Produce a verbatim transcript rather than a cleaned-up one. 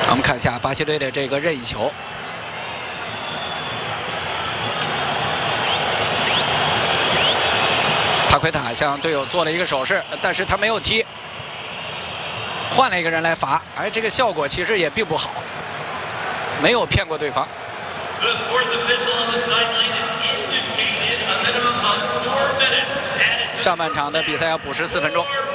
我们看一下巴西队的这个任意球。 帕奎塔向队友做了一个手势，但是他没有踢，换了一个人来罚，哎，这个效果其实也并不好，没有骗过对方。上半场的比赛要补时四分钟。